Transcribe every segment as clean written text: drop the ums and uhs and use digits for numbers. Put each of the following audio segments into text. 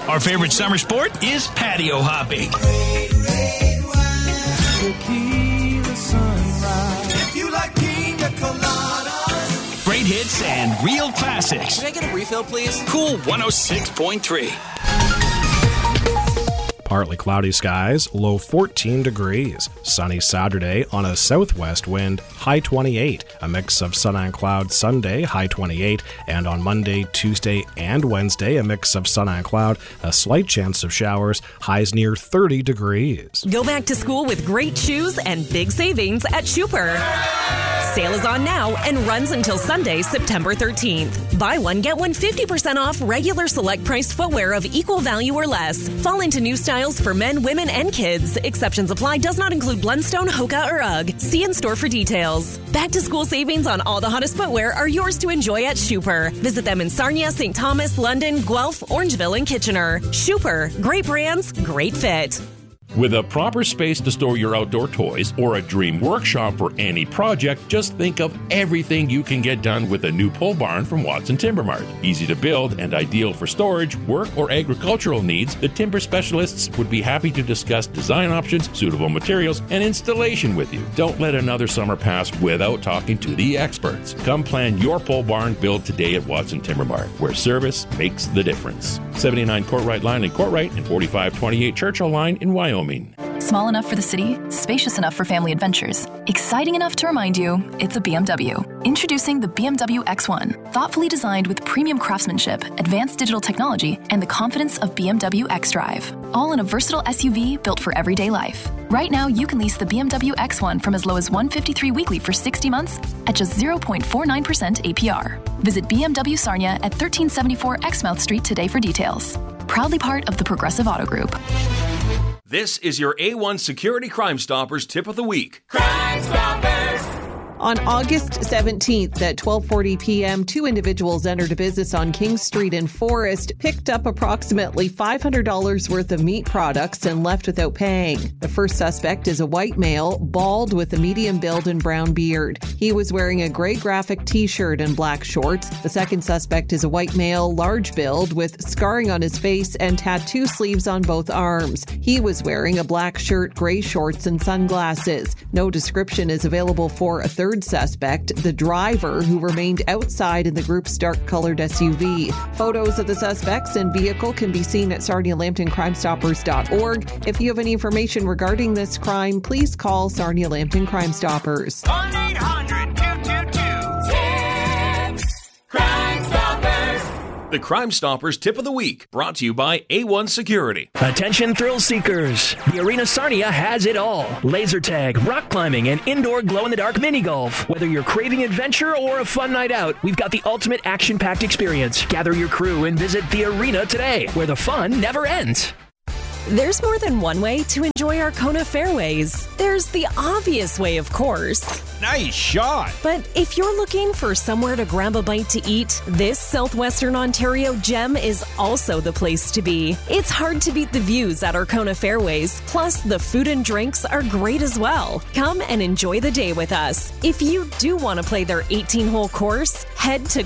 Our favorite summer sport is patio hopping. If you like pina coladas. Great hits and real classics. Can I get a refill, please? Cool 106.3. Partly cloudy skies, low 14 degrees. Sunny Saturday on a southwest wind, high 28. A mix of sun and cloud Sunday, high 28. And on Monday, Tuesday, and Wednesday, a mix of sun and cloud, a slight chance of showers, highs near 30 degrees. Go back to school with great shoes and big savings at Schuper. Sale is on now and runs until Sunday, September 13th. Buy one, get one 50% off regular select priced footwear of equal value or less. Fall into new styles for men, women, and kids. Exceptions apply. Does not include Blundstone, Hoka, or UGG. See in store for details. Back to school savings on all the hottest footwear are yours to enjoy at Schuper. Visit them in Sarnia, St. Thomas, London, Guelph, Orangeville, and Kitchener. Schuper. Great brands, great fit. With a proper space to store your outdoor toys or a dream workshop for any project, just think of everything you can get done with a new pole barn from Watson Timber Mart. Easy to build and ideal for storage, work, or agricultural needs, the timber specialists would be happy to discuss design options, suitable materials, and installation with you. Don't let another summer pass without talking to the experts. Come plan your pole barn build today at Watson Timber Mart, where service makes the difference. 79 Courtright Line in Courtright and 4528 Churchill Line in Wyoming. Small enough for the city, spacious enough for family adventures, exciting enough to remind you it's a BMW. Introducing the BMW X1, thoughtfully designed with premium craftsmanship, advanced digital technology, and the confidence of BMW xDrive. All in a versatile SUV built for everyday life. Right now, you can lease the BMW X1 from as low as $153 weekly for 60 months at just 0.49% APR. Visit BMW Sarnia at 1374 Exmouth Street today for details. Proudly part of the Progressive Auto Group. This is your A1 Security Crime Stoppers tip of the week. Crime Stoppers. On August 17th at 12:40 p.m., two individuals entered a business on King Street in Forest, picked up approximately $500 worth of meat products, and left without paying. The first suspect is a white male, bald with a medium build and brown beard. He was wearing a gray graphic t-shirt and black shorts. The second suspect is a white male, large build, with scarring on his face and tattoo sleeves on both arms. He was wearing a black shirt, gray shorts, and sunglasses. No description is available for a third suspect, the driver, who remained outside in the group's dark-colored SUV. Photos of the suspects and vehicle can be seen at SarniaLambtonCrimeStoppers.org. If you have any information regarding this crime, please call Sarnia Lambton Crime Stoppers. 1-800-222-TIPS. Crime Stoppers. The Crime Stoppers tip of the week, brought to you by A1 Security. Attention thrill seekers. The Arena Sarnia has it all. Laser tag, rock climbing, and indoor glow-in-the-dark mini golf. Whether you're craving adventure or a fun night out, we've got the ultimate action-packed experience. Gather your crew and visit the Arena today, where the fun never ends. There's more than one way to enjoy Arkona fairways. There's the obvious way, of course. Nice shot. But if you're looking for somewhere to grab a bite to eat, this Southwestern Ontario gem is also the place to be. It's hard to beat the views at Arkona fairways. Plus, the food and drinks are great as well. Come and enjoy the day with us. If you do want to play their 18-hole course, head to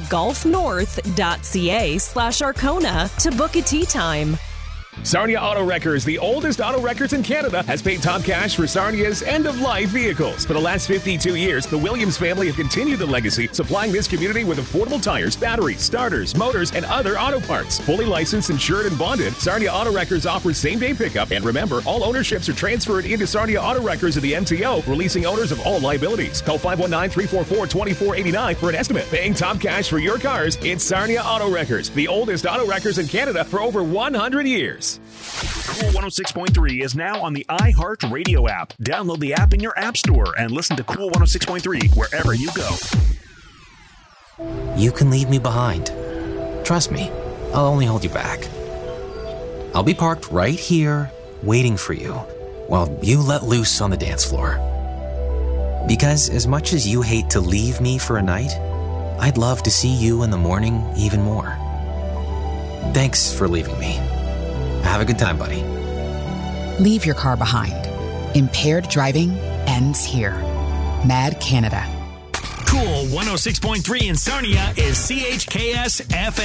golfnorth.ca/Arkona to book a tee time. Sarnia Auto Wreckers, the oldest auto wreckers in Canada, has paid top cash for Sarnia's end-of-life vehicles. For the last 52 years, the Williams family have continued the legacy, supplying this community with affordable tires, batteries, starters, motors, and other auto parts. Fully licensed, insured, and bonded, Sarnia Auto Wreckers offers same-day pickup. And remember, all ownerships are transferred into Sarnia Auto Wreckers of the MTO, releasing owners of all liabilities. Call 519-344-2489 for an estimate. Paying top cash for your cars, it's Sarnia Auto Wreckers, the oldest auto wreckers in Canada for over 100 years. Cool 106.3 is now on the iHeartRadio app. Download the app in your app store and listen to Cool 106.3 wherever you go. You can leave me behind. Trust me, I'll only hold you back. I'll be parked right here, waiting for you, while you let loose on the dance floor. Because as much as you hate to leave me for a night, I'd love to see you in the morning even more. Thanks for leaving me. Have a good time, buddy. Leave your car behind. Impaired driving ends here. Mad Canada. Cool 106.3 in Sarnia is CHKS FM.